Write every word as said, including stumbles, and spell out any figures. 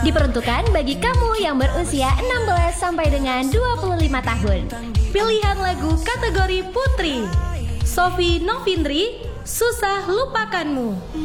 Diperuntukkan bagi kamu yang berusia enam belas sampai dengan dua puluh lima tahun. Pilihan lagu kategori Putri, Sofi Novindri, Susah Lupakanmu.